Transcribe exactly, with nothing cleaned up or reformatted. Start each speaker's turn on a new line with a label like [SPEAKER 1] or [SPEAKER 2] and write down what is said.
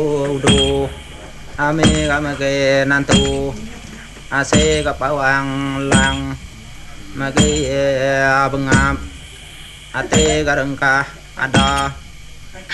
[SPEAKER 1] Udu ame gamage nantu ase kapawang lang mage abengap ate garengkah ada